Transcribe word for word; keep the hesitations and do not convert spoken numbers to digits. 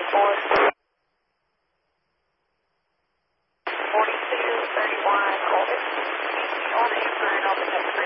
four, forty-two, thirty-one, hold it. On apron, open up.